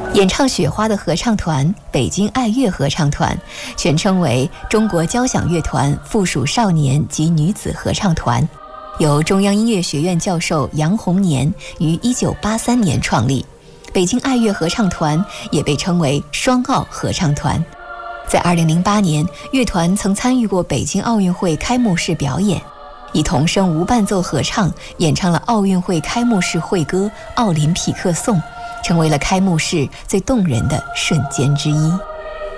演唱《雪花》的合唱团北京爱乐合唱团，全称为中国交响乐团附属少年及女子合唱团，由中央音乐学院教授杨洪年于1983年创立。北京爱乐合唱团也被称为双奥合唱团。在2008年，乐团曾参与过北京奥运会开幕式表演，以童声无伴奏合唱演唱了奥运会开幕式会歌《奥林匹克颂》，成为了开幕式最动人的瞬间之一。